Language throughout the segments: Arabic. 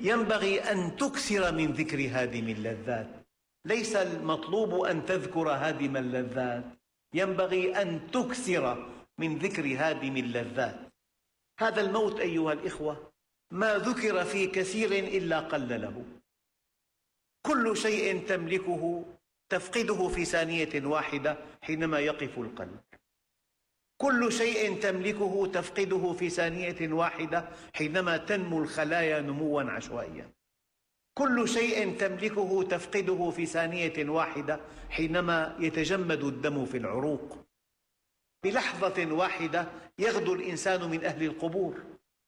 ينبغي أن تكثر من ذكر هادم اللذات. ليس المطلوب أن تذكر هادم اللذات، ينبغي أن تكثر من ذكر هادم اللذات. هذا الموت أيها الإخوة ما ذكر في كثير إلا قل له. كل شيء تملكه تفقده في ثانية واحدة حينما يقف القلب. كل شيء تملكه تفقده في ثانية واحدة حينما تنمو الخلايا نمواً عشوائياً. كل شيء تملكه تفقده في ثانية واحدة حينما يتجمد الدم في العروق. بلحظة واحدة يغدو الإنسان من أهل القبور.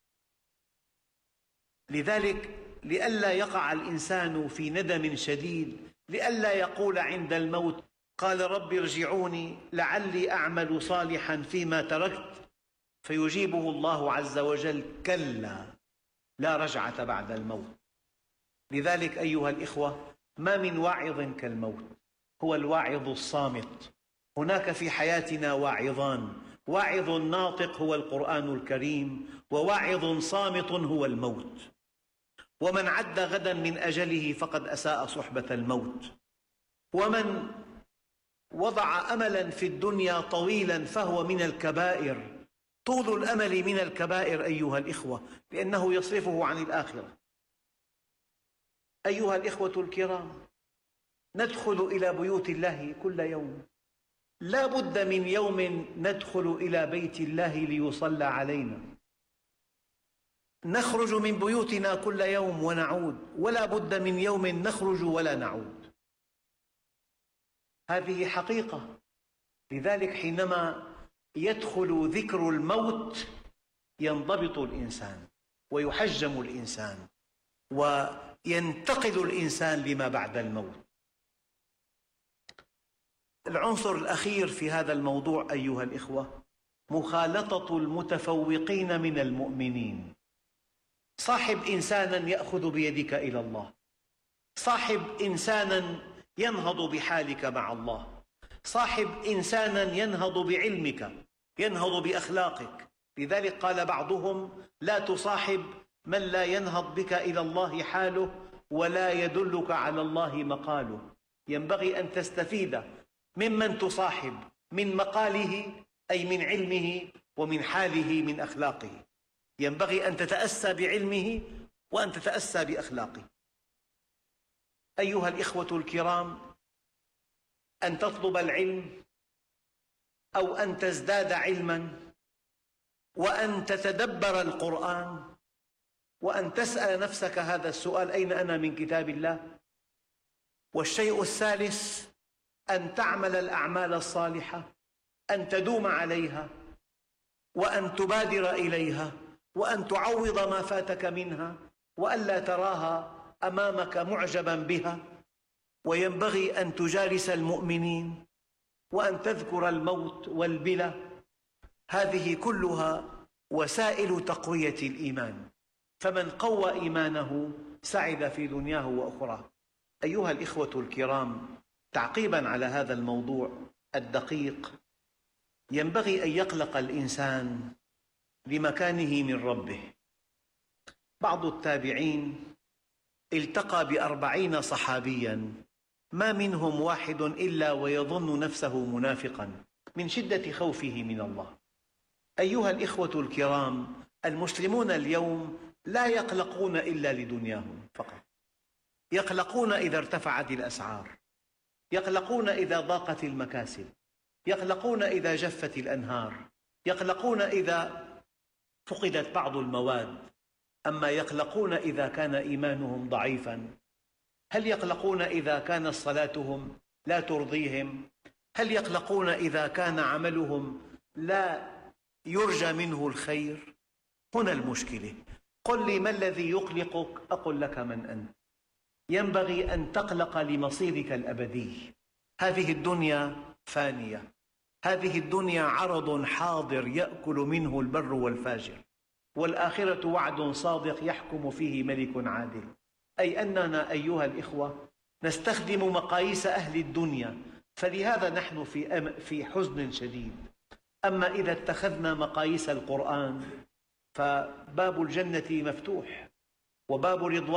لذلك لئلا يقع الإنسان في ندم شديد، لئلا يقول عند الموت قال رب ارجعوني لعلي أعمل صالحا فيما تركت، فيجيبه الله عز وجل كلا لا رجعة بعد الموت. لذلك أيها الإخوة ما من واعظ كالموت، هو الواعظ الصامت. هناك في حياتنا واعظان، واعظ ناطق هو القرآن الكريم، وواعظ صامت هو الموت. ومن عد غدا من أجله فقد أساء صحبة الموت. ومن وضع أملا في الدنيا طويلا فهو من الكبائر. طول الأمل من الكبائر أيها الإخوة، لأنه يصرفه عن الآخرة. أيها الإخوة الكرام، ندخل إلى بيوت الله كل يوم. لا بد من يوم ندخل إلى بيت الله ليصلى علينا. نخرج من بيوتنا كل يوم ونعود، ولا بد من يوم نخرج ولا نعود. هذه حقيقة. لذلك حينما يدخل ذكر الموت ينضبط الإنسان ويحجم الإنسان وينتقل الإنسان لما بعد الموت. العنصر الأخير في هذا الموضوع أيها الإخوة مخالطة المتفوقين من المؤمنين. صاحب إنسانا يأخذ بيدك إلى الله، صاحب إنسانا ينهض بحالك مع الله، صاحب إنسانا ينهض بعلمك، ينهض بأخلاقك. لذلك قال بعضهم لا تصاحب من لا ينهض بك إلى الله حاله ولا يدلك على الله مقاله. ينبغي أن تستفيد ممن تصاحب من مقاله أي من علمه، ومن حاله من أخلاقه. ينبغي أن تتأسى بعلمه وأن تتأسى بأخلاقه. أيها الإخوة الكرام، أن تطلب العلم أو أن تزداد علما، وأن تتدبر القرآن، وأن تسأل نفسك هذا السؤال: أين أنا من كتاب الله؟ والشيء الثالث أن تعمل الأعمال الصالحة، أن تدوم عليها، وأن تبادر إليها، وأن تعوض ما فاتك منها، وألا تراها أمامك معجبا بها. وينبغي أن تجالس المؤمنين، وأن تذكر الموت والبلى. هذه كلها وسائل تقوية الإيمان. فمن قوى إيمانه سعد في دنياه وأخراه. أيها الإخوة الكرام، تعقيبا على هذا الموضوع الدقيق، ينبغي أن يقلق الإنسان لمكانه من ربه. بعض التابعين التقى ب40 صحابيا ما منهم واحد إلا ويظن نفسه منافقا من شدة خوفه من الله. أيها الإخوة الكرام، المسلمون اليوم لا يقلقون إلا لدنياهم فقط. يقلقون إذا ارتفعت الأسعار، يقلقون إذا ضاقت المكاسب، يقلقون إذا جفت الأنهار، يقلقون إذا فقدت بعض المواد. أما يقلقون إذا كان إيمانهم ضعيفا؟ هل يقلقون إذا كانت صلاتهم لا ترضيهم؟ هل يقلقون إذا كان عملهم لا يرجى منه الخير؟ هنا المشكلة. قل لي ما الذي يقلقك أقول لك من أنت. ينبغي أن تقلق لمصيرك الأبدي. هذه الدنيا فانية، هذه الدنيا عرض حاضر يأكل منه البر والفاجر، والآخرة وعد صادق يحكم فيه ملك عادل. أي أننا أيها الإخوة نستخدم مقاييس أهل الدنيا، فلهذا نحن في حزن شديد. أما إذا اتخذنا مقاييس القرآن فباب الجنة مفتوح، وباب رضوان